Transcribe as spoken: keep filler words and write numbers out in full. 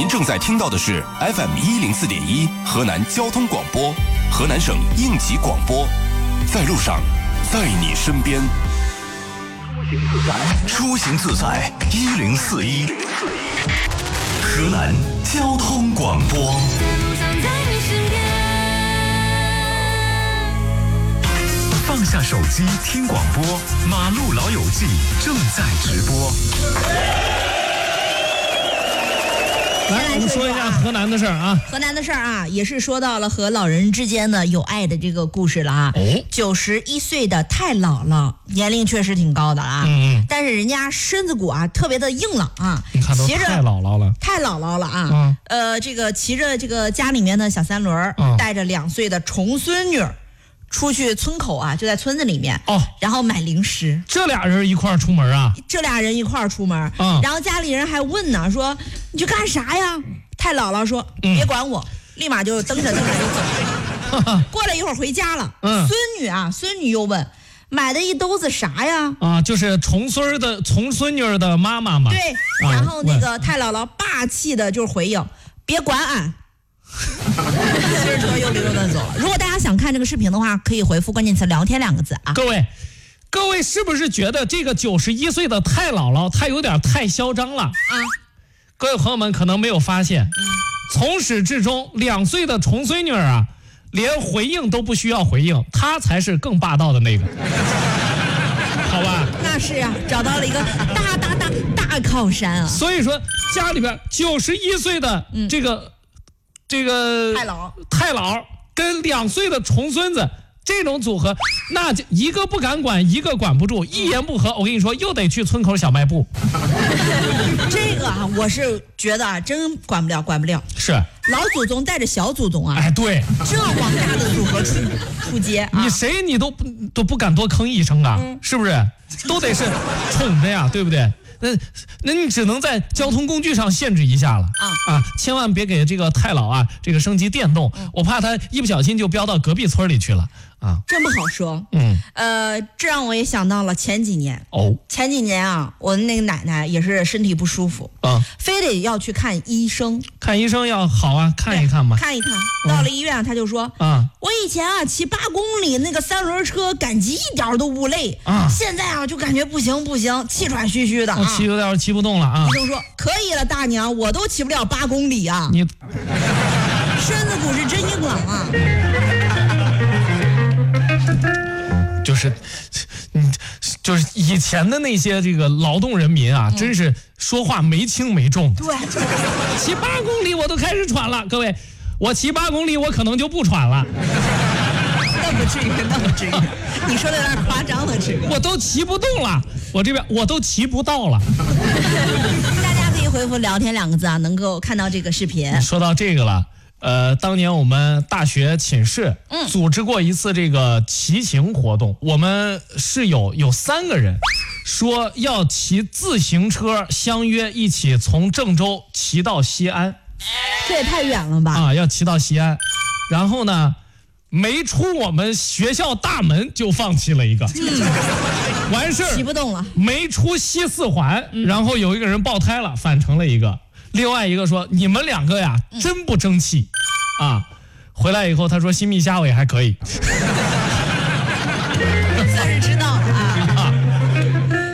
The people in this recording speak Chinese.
您正在听到的是 F M 一零四点一河南交通广播，河南省应急广播，在路上，在你身边。 出行自在一零四一，河南交通广播。放下手机听广播，马路老友记正在直播。 来，我们说一下河南的事儿啊。 河南的事儿啊，也是说到了和老人之间的有爱的这个故事了啊。九十一岁的太姥姥，年龄确实挺高的啊，嗯，但是人家身子骨啊特别的硬朗啊。 你看都太姥姥了， 太姥姥了啊。 嗯、 呃，这个骑着这个家里面的小三轮，嗯、带着两岁的重孙女出去村口啊，就在村子里面哦，然后买零食。 这俩人一块儿出门啊？ 这俩人一块儿出门，嗯，然后家里人还问呢，说你去干啥呀？太姥姥说、嗯、别管我，立马就蹬着蹬着就走了。过了一会儿回家了，嗯，孙女啊，孙女又问买的一兜子啥呀？ 啊，就是重孙的重孙女的妈妈嘛。 对，然后那个太姥姥霸气的就是回应，别管俺。骑着车又溜达走了。如果大家想看这个视频的话，可以回复关键词聊天两个字啊。 各位各位是不是觉得这个九十一岁的太姥姥她有点太嚣张了啊？各位朋友们可能没有发现，嗯、从始至终两岁的重孙女啊，连回应都不需要回应，她才是更霸道的那个。好吧， 那是啊，找到了一个大大大大靠山啊。 所以说家里边九十一岁的这个、嗯这个太姥太姥跟两岁的重孙子这种组合，那就一个不敢管，一个管不住，一言不合，我跟你说，又得去村口小卖部。 这个啊，我是觉得啊，真管不了，管不了。 是老祖宗带着小祖宗啊， 哎，对， 这广大的组合出出街、啊， 你谁你都都不敢多吭一声啊，嗯、是不是？都得是宠着呀，对不对？那那你只能在交通工具上限制一下了啊啊！千万别给这个太姥啊这个升级电动，嗯、我怕他一不小心就飙到隔壁村里去了啊！ 真不好说。嗯，呃，这让我也想到了前几年哦，前几年啊，我的那个奶奶也是身体不舒服啊，非得要去看医生。 看医生要好啊，看一看嘛， 看一看。到了医院，他就说啊，我以前啊骑八公里那个三轮车，赶集一点都不累啊，现在啊就感觉不行不行，气喘吁吁的。 骑有点骑不动了啊！ 医生说可以了，大娘，我都骑不了八公里啊！ 你身子骨是真硬朗啊！ 就是，嗯，就是以前的那些这个劳动人民啊，嗯、真是说话没轻没重。 对， 骑八公里我都开始喘了，各位，我骑八公里我可能就不喘了。 那不至于，那不至于，你说的有点夸张了，这个。 我都骑不动了，我这边我都骑不到了。 大家可以回复聊天两个字啊，能够看到这个视频。 说到这个了，呃，当年我们大学寝室嗯组织过一次这个骑行活动，我们室友有三个人说要骑自行车，相约一起从郑州骑到西安。 这也太远了吧？ 啊，要骑到西安，然后呢？没出我们学校大门就放弃了一个，嗯、完事儿骑不动了。 没出西四环，嗯、然后有一个人爆胎了，返程了一个。另外一个说：“你们两个呀，真不争气，嗯、啊！”回来以后他说：“新密虾尾还可以。”